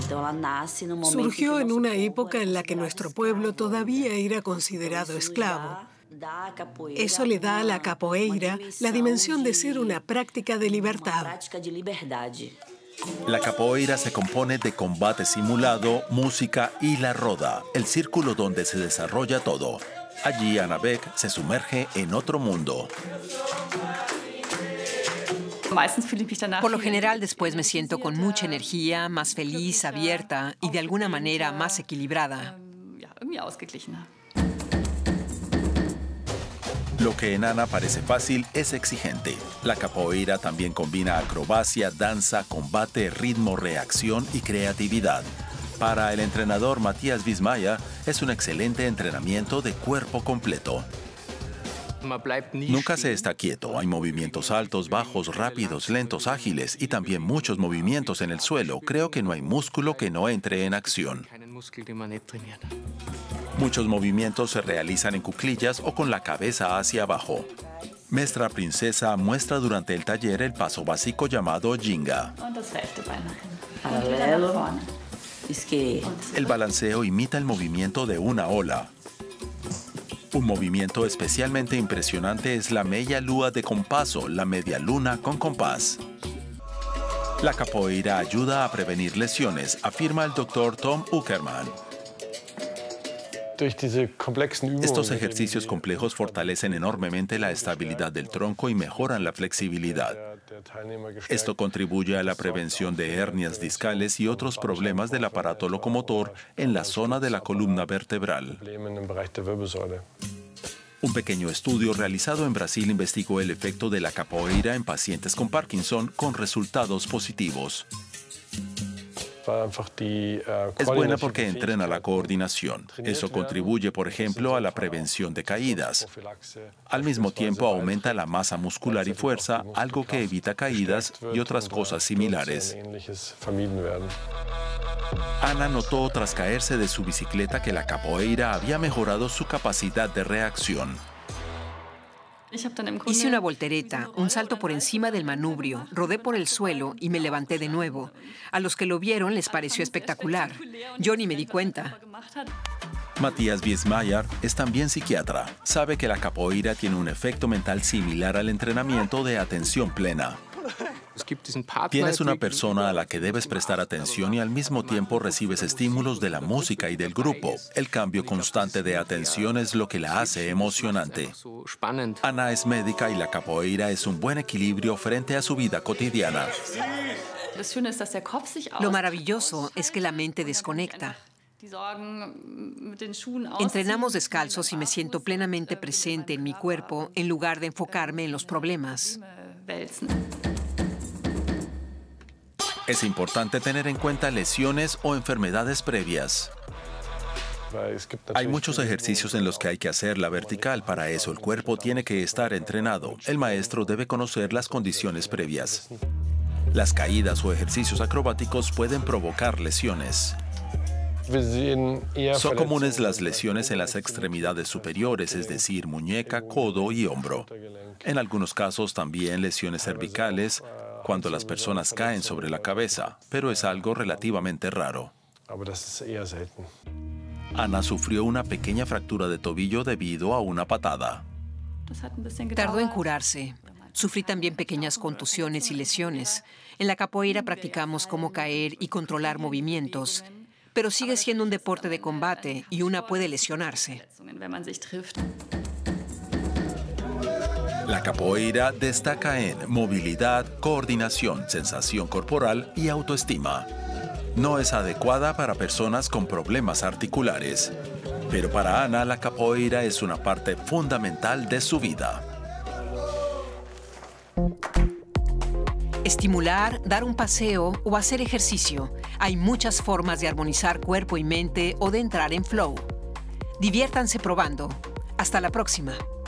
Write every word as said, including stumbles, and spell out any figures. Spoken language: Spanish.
Surgió en una época en la que nuestro pueblo todavía era considerado esclavo. Eso le da a la capoeira la dimensión de ser una práctica de libertad. La capoeira se compone de combate simulado, música y la roda, el círculo donde se desarrolla todo. Allí Ana Beck se sumerge en otro mundo. Por lo general, después me siento con mucha energía, más feliz, abierta y de alguna manera más equilibrada. Lo que en Ana parece fácil es exigente. La capoeira también combina acrobacia, danza, combate, ritmo, reacción y creatividad. Para el entrenador Matías Wiesmayer, es un excelente entrenamiento de cuerpo completo. Nunca se está quieto. Hay movimientos altos, bajos, rápidos, lentos, ágiles y también muchos movimientos en el suelo. Creo que no hay músculo que no entre en acción. Muchos movimientos se realizan en cuclillas o con la cabeza hacia abajo. Maestra Princesa muestra durante el taller el paso básico llamado Ginga. El balanceo imita el movimiento de una ola. Un movimiento especialmente impresionante es la meia lua de compaso, la media luna con compás. La capoeira ayuda a prevenir lesiones, afirma el doctor Tom Uckerman. Estos ejercicios complejos fortalecen enormemente la estabilidad del tronco y mejoran la flexibilidad. Esto contribuye a la prevención de hernias discales y otros problemas del aparato locomotor en la zona de la columna vertebral. Un pequeño estudio realizado en Brasil investigó el efecto de la capoeira en pacientes con Parkinson con resultados positivos. Es buena porque entrena la coordinación. Eso contribuye, por ejemplo, a la prevención de caídas. Al mismo tiempo, aumenta la masa muscular y fuerza, algo que evita caídas y otras cosas similares. Ana notó tras caerse de su bicicleta que la capoeira había mejorado su capacidad de reacción. Hice una voltereta, un salto por encima del manubrio, rodé por el suelo y me levanté de nuevo. A los que lo vieron les pareció espectacular. Yo ni me di cuenta. Matías Wiesmayer es también psiquiatra. Sabe que la capoeira tiene un efecto mental similar al entrenamiento de atención plena. Tienes una persona a la que debes prestar atención y al mismo tiempo recibes estímulos de la música y del grupo. El cambio constante de atención es lo que la hace emocionante. Ana es médica y la capoeira es un buen equilibrio frente a su vida cotidiana. Lo maravilloso es que la mente desconecta. Entrenamos descalzos y me siento plenamente presente en mi cuerpo en lugar de enfocarme en los problemas. Es importante tener en cuenta lesiones o enfermedades previas. Hay muchos ejercicios en los que hay que hacer la vertical. Para eso el cuerpo tiene que estar entrenado. El maestro debe conocer las condiciones previas. Las caídas o ejercicios acrobáticos pueden provocar lesiones. Son comunes las lesiones en las extremidades superiores, es decir, muñeca, codo y hombro. En algunos casos también lesiones cervicales, cuando las personas caen sobre la cabeza, pero es algo relativamente raro. Ana sufrió una pequeña fractura de tobillo debido a una patada. Tardó en curarse. Sufrí también pequeñas contusiones y lesiones. En la capoeira practicamos cómo caer y controlar movimientos, pero sigue siendo un deporte de combate y una puede lesionarse. La capoeira destaca en movilidad, coordinación, sensación corporal y autoestima. No es adecuada para personas con problemas articulares, pero para Ana la capoeira es una parte fundamental de su vida. Estimular, dar un paseo o hacer ejercicio. Hay muchas formas de armonizar cuerpo y mente o de entrar en flow. Diviértanse probando. Hasta la próxima.